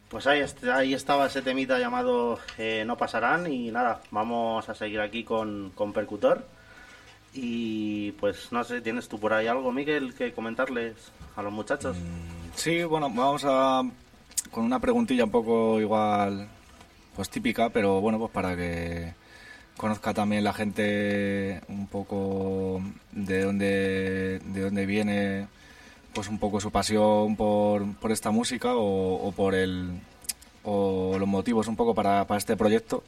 Pues ahí estaba ese temita llamado No Pasarán y nada, vamos a seguir aquí con Percutor. Y pues no sé, ¿tienes tú por ahí algo, Miguel, que comentarles a los muchachos? Sí, bueno, vamos a con una preguntilla un poco igual, pues típica, pero bueno, pues para que conozca también la gente un poco de dónde viene, pues un poco su pasión por esta música o por o los motivos un poco para este proyecto.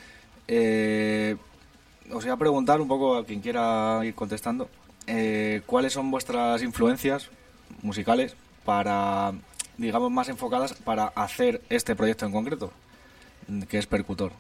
Os voy a preguntar un poco a quien quiera ir contestando, ¿cuáles son vuestras influencias musicales para, digamos, más enfocadas para hacer este proyecto en concreto, que es Percutor?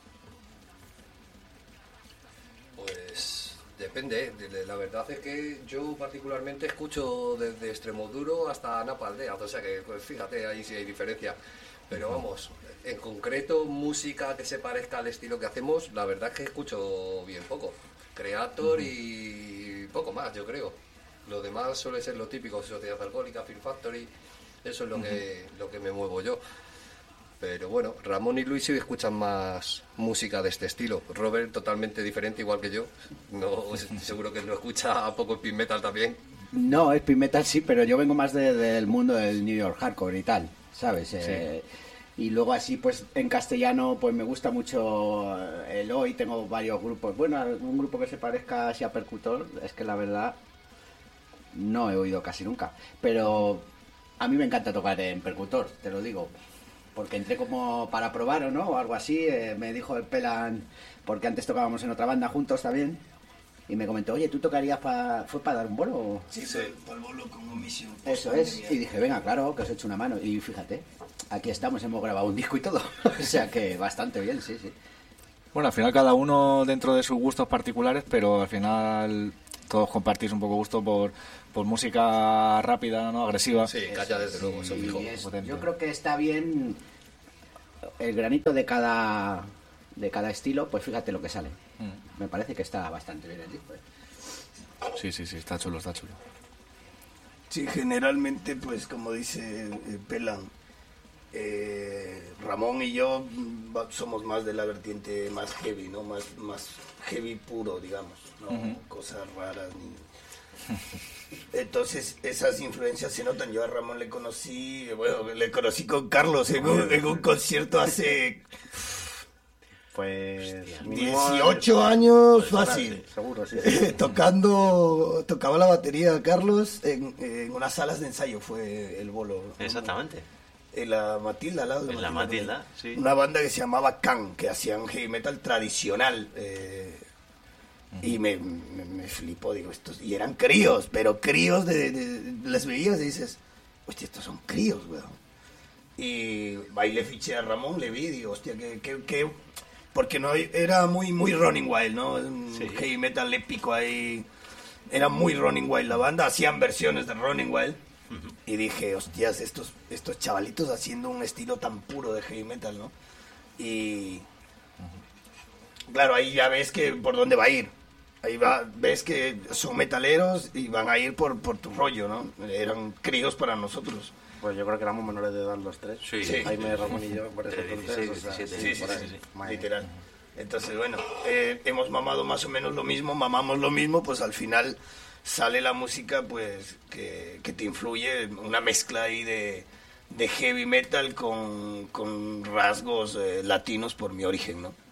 Pues depende, la verdad es que yo particularmente escucho desde Extremoduro hasta Napaldea, o sea que pues fíjate, ahí sí hay diferencia. Pero vamos, en concreto, música que se parezca al estilo que hacemos, la verdad es que escucho bien poco. Creator y poco más, yo creo. Lo demás suele ser lo típico, Sociedad Alcohólica, Fear Factory, eso es lo que me muevo yo. Pero bueno, Ramón y Luis sí escuchan más música de este estilo. Robert totalmente diferente, igual que yo. No, seguro que lo escucha poco speed metal también. No, speed metal sí, pero yo vengo más del mundo del New York Hardcore y tal, ¿sabes? Sí. Y luego así, pues en castellano, pues me gusta mucho el hoy, tengo varios grupos. Bueno, algún grupo que se parezca así a Percutor, es que la verdad no he oído casi nunca. Pero a mí me encanta tocar en Percutor, te lo digo. Porque entré como para probar o no, o algo así, me dijo el Pelan, porque antes tocábamos en otra banda juntos también. Y me comentó, oye, ¿tú tocarías ¿fue para dar un bolo? Sí, para el bolo con omisión. Eso es. Y dije, venga, claro, que os echo una mano. Y fíjate, aquí estamos, hemos grabado un disco y todo. O sea que bastante bien, sí, sí. Bueno, al final cada uno dentro de sus gustos particulares, pero al final todos compartís un poco gusto por música rápida, ¿no? Agresiva. Sí, calla desde luego, eso fijo. Yo creo que está bien el granito de cada estilo, pues fíjate lo que sale. Me parece que está bastante bien el disco. Sí, está chulo, está chulo. Sí, generalmente, pues como dice Pelan, Ramón y yo somos más de la vertiente más heavy, ¿no? Más heavy puro, digamos, ¿no? Cosas raras Entonces esas influencias se notan. Yo a Ramón le conocí con Carlos en un concierto hace Pues 18 años fácil. Seguro, sí. Tocaba la batería Carlos en unas salas de ensayo, fue el bolo. Exactamente. En la Matilda, al lado de En la Matilda, sí. Una banda que se llamaba Can, que hacían heavy metal tradicional. Y me flipó, digo, estos. Y eran críos, pero críos les veías y dices, hostia, estos son críos, weón. Y ahí le fiché a Ramón, le vi, digo, hostia, que porque no era muy Running Wild, ¿no? Un heavy metal épico ahí. Era muy Running Wild la banda, hacían versiones de Running Wild. Y dije, hostias, estos chavalitos haciendo un estilo tan puro de heavy metal, ¿no? Y claro, ahí ya ves que por dónde va a ir. Ahí ves que son metaleros y van a ir por tu rollo, ¿no? Eran críos para nosotros. Pues yo creo que éramos menores de edad los tres. Sí. Jaime, Ramón y yo, por eso Entre entonces. 16, O sea, 17, por ahí. sí. Literal. Entonces, bueno, hemos mamado más o menos lo mismo, mamamos lo mismo, pues al final sale la música pues que te influye, una mezcla ahí de heavy metal con rasgos latinos por mi origen, ¿no?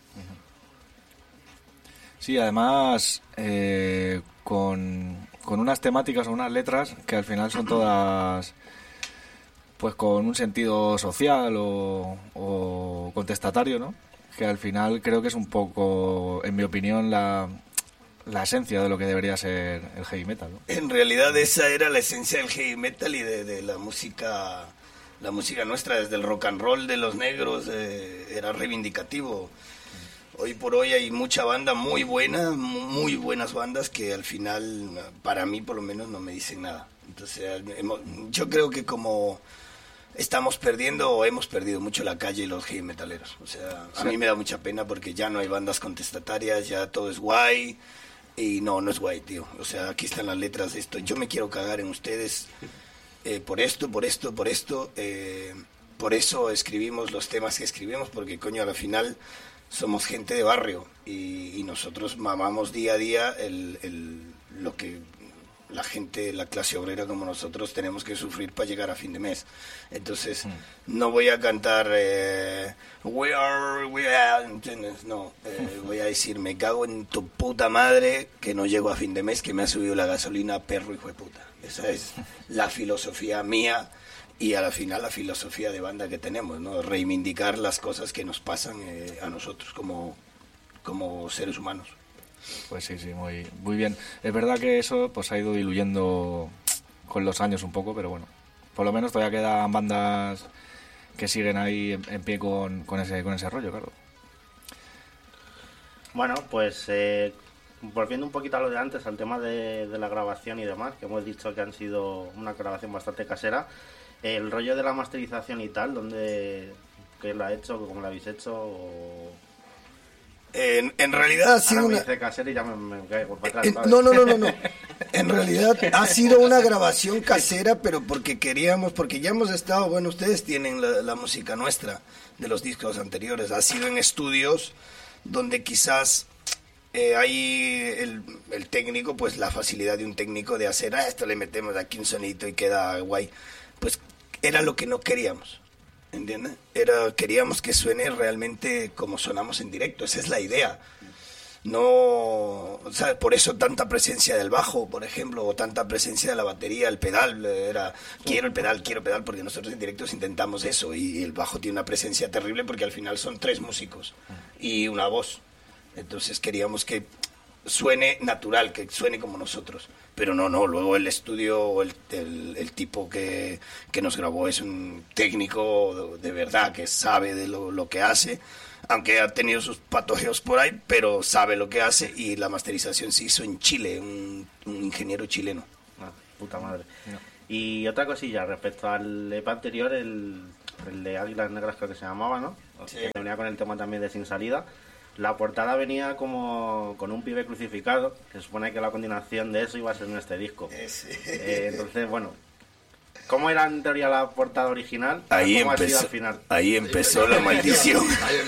Sí, además con unas temáticas o unas letras que al final son todas pues con un sentido social o contestatario, ¿no? Que al final creo que es un poco, en mi opinión, la esencia de lo que debería ser el heavy metal, ¿no? En realidad esa era la esencia del heavy metal y de la música nuestra, desde el rock and roll de los negros, era reivindicativo. Hoy por hoy hay mucha banda muy buena, muy buenas bandas que al final, para mí por lo menos, no me dicen nada. Entonces, yo creo que como estamos perdiendo o hemos perdido mucho la calle y los heavy metaleros. O sea, a mí me da mucha pena porque ya no hay bandas contestatarias, ya todo es guay. Y no es guay, tío. O sea, aquí están las letras de esto. Yo me quiero cagar en ustedes por esto. por eso escribimos los temas que escribimos, porque coño, al final somos gente de barrio y nosotros mamamos día a día lo que la gente, la clase obrera como nosotros tenemos que sufrir para llegar a fin de mes. Entonces no voy a cantar we are, ¿entiendes? No, voy a decir me cago en tu puta madre que no llego a fin de mes, que me ha subido la gasolina, perro hijo de puta. Esa es la filosofía mía y a la final la filosofía de banda que tenemos, ¿no? Reivindicar las cosas que nos pasan a nosotros como seres humanos. Pues sí, muy bien. Es verdad que eso pues ha ido diluyendo con los años un poco, pero bueno, por lo menos todavía quedan bandas que siguen ahí en pie con ese rollo, claro. Bueno, pues volviendo un poquito a lo de antes, al tema de la grabación y demás, que hemos dicho que han sido una grabación bastante casera, el rollo de la masterización y tal, ¿qué lo ha hecho? ¿Cómo lo habéis hecho? En realidad ha sido una... dice casera y ya me caigo para atrás, no. En realidad ha sido una grabación casera, pero porque ya hemos estado, bueno, ustedes tienen la música nuestra de los discos anteriores, ha sido en estudios donde quizás hay el técnico, pues la facilidad de un técnico de hacer, esto le metemos aquí un sonito y queda guay, pues era lo que no queríamos. ¿Entiendes? Queríamos que suene realmente como sonamos en directo, esa es la idea. No, o sea, por eso tanta presencia del bajo, por ejemplo, o tanta presencia de la batería, el pedal, quiero el pedal, porque nosotros en directos intentamos eso, y el bajo tiene una presencia terrible porque al final son 3 músicos y una voz. Entonces queríamos que suene natural, que suene como nosotros. Pero no, luego el estudio, el tipo que nos grabó es un técnico de verdad que sabe de lo que hace, aunque ha tenido sus patojeos por ahí, pero sabe lo que hace, y la masterización se hizo en Chile, un ingeniero chileno. Puta madre. No. Y otra cosilla, respecto al EP anterior, el de Águilas Negras creo que se llamaba, ¿no? Sí. Que venía con el tema también de Sin Salida. La portada venía como con un pibe crucificado, que supone que la continuación de eso iba a ser en este disco. Sí. Entonces, bueno, ¿cómo era en teoría la portada original? Ahí ¿Cómo empezó, ha sido al final? Ahí empezó la maldición.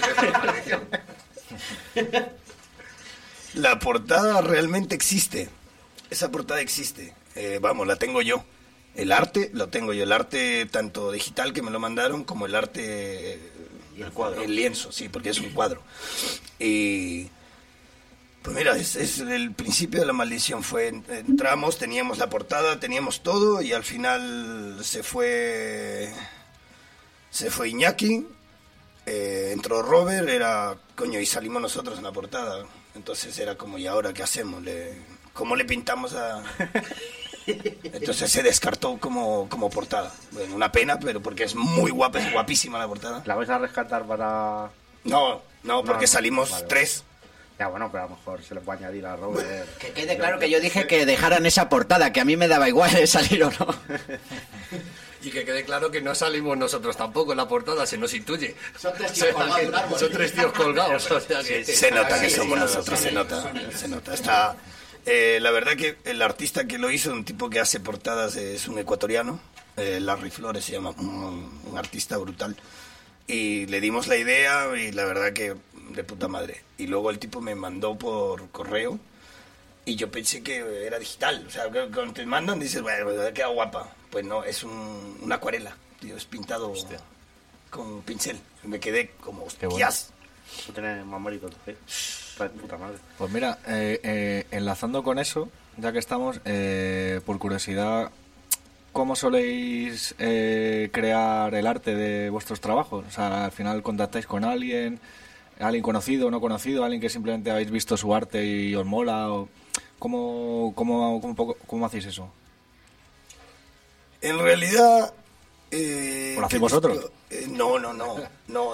La portada realmente existe. Esa portada existe. Vamos, la tengo yo. El arte lo tengo yo. El arte tanto digital que me lo mandaron como el arte... el cuadro. El lienzo, sí, porque es un cuadro. Y pues mira, es el principio de la maldición. Entramos, teníamos la portada, teníamos todo, y al final se fue Iñaki, entró Robert, y salimos nosotros en la portada. Entonces era como, ¿y ahora qué hacemos? ¿Cómo le pintamos a...? Entonces se descartó como portada. Bueno, una pena, pero porque es muy guapa, es guapísima la portada. ¿La vais a rescatar para...? No, porque salimos vale. 3. Ya, bueno, pero a lo mejor se le puede añadir a Robert. Que quede claro que yo dije que dejaran esa portada, que a mí me daba igual salir o no. Y que quede claro que no salimos nosotros tampoco en la portada, se nos intuye. Son 3 tíos colgados. Son 3 tíos colgados. O sea que... Se nota que somos nosotros, se nota. Está... la verdad que el artista que lo hizo, un tipo que hace portadas, es un ecuatoriano, Larry Flores se llama, un artista brutal, y le dimos la idea y la verdad que de puta madre. Y luego el tipo me mandó por correo y yo pensé que era digital, o sea, cuando te mandan dices, bueno, queda guapa. Pues no, es una acuarela, tío, es pintado con pincel. Me quedé como, hostias. Eso tiene más mérito, ¿sí? Puta madre. Pues mira, enlazando con eso, ya que estamos, por curiosidad, ¿cómo soléis crear el arte de vuestros trabajos? O sea, al final contactáis con alguien conocido o no conocido, alguien que simplemente habéis visto su arte y os mola, o ¿cómo hacéis eso? En realidad... ¿Lo hacéis vosotros? No,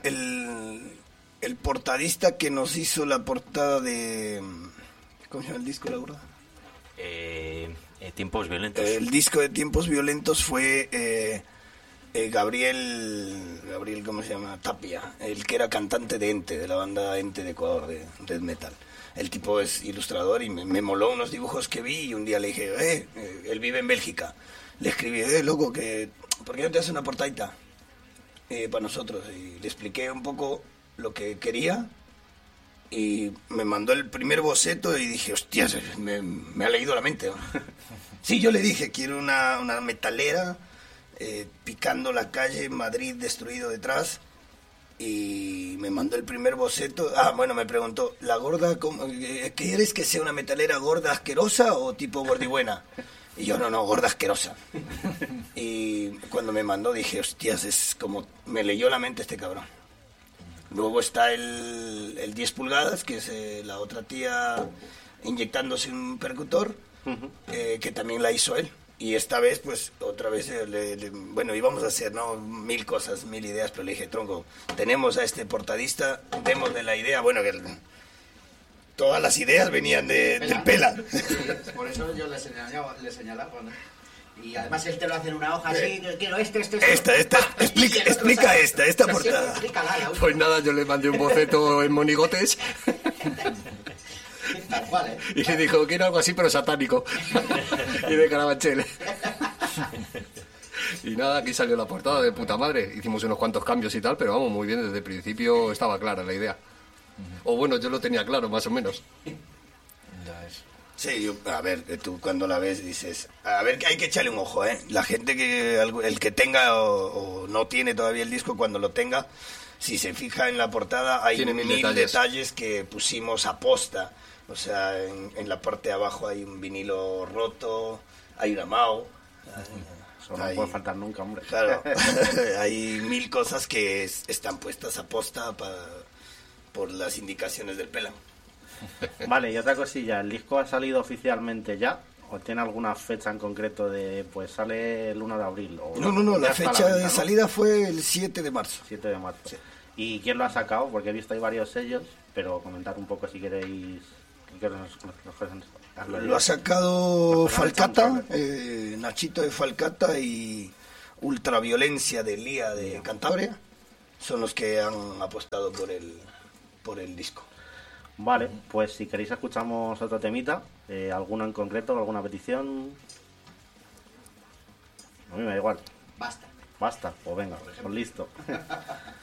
el portadista que nos hizo la portada de... ¿Cómo se llama el disco, la verdad? Tiempos Violentos. El disco de Tiempos Violentos fue Gabriel, ¿cómo se llama? Tapia, el que era cantante de Ente, de la banda Ente de Ecuador, de Death Metal. El tipo es ilustrador y me moló unos dibujos que vi, y un día le dije, él vive en Bélgica. Le escribí, loco, ¿por qué no te haces una portadita? para nosotros. Y le expliqué un poco lo que quería y me mandó el primer boceto y dije, hostias, me ha leído la mente, ¿no? Sí, yo le dije, quiero una metalera picando la calle, Madrid destruido detrás. Y me mandó el primer boceto. Bueno, me preguntó, ¿la gorda, quieres que sea una metalera gorda asquerosa o tipo gordibuena? Y yo, no, gorda asquerosa. Y cuando me mandó dije, hostias, es como, me leyó la mente este cabrón. Luego está el 10 pulgadas, que es la otra tía inyectándose un percutor, que también la hizo él. Y esta vez, pues, otra vez, bueno, íbamos a hacer, ¿no? 1000 cosas, 1000 ideas, pero le dije, tronco, tenemos a este portadista, démosle la idea, bueno, que todas las ideas venían del Pela. Sí, por eso yo le señalaba, ¿no? Y además él te lo hace en una hoja así, quiero esto. Explica esta portada. Pues nada, yo le mandé un boceto en monigotes. Tal cual, ¿eh? Y le dijo, quiero algo así, pero satánico. Y de Carabanchel. Y nada, aquí salió la portada de puta madre. Hicimos unos cuantos cambios y tal, pero vamos, muy bien, desde el principio estaba clara la idea. O bueno, yo lo tenía claro, más o menos. Sí, a ver, tú cuando la ves dices, a ver, que hay que echarle un ojo, ¿eh? La gente el que tenga o no tiene todavía el disco, cuando lo tenga, si se fija en la portada, hay Tiene 1000 detalles que pusimos a posta. O sea, en la parte de abajo hay un vinilo roto, hay una MAU. Eso no puede faltar nunca, hombre. Claro, hay 1000 cosas que están puestas a posta por las indicaciones del Pela. Vale, y otra cosilla, ¿el disco ha salido oficialmente ya? ¿O tiene alguna fecha en concreto de, pues sale el 1 de abril? O No, ya la está a fecha venta, de ¿no? salida fue el 7 de marzo. 7 de marzo. Sí. ¿Y quién lo ha sacado? Porque he visto hay varios sellos, pero comentar un poco si queréis... Lo ha sacado Los Falcata, Nachito de Falcata y Ultraviolencia de Lía de Cantabria. Son los que han apostado por el disco. Vale, pues si queréis escuchamos otro temita, alguno en concreto, alguna petición. A mí me da igual. Basta. Basta, pues venga, pues listo.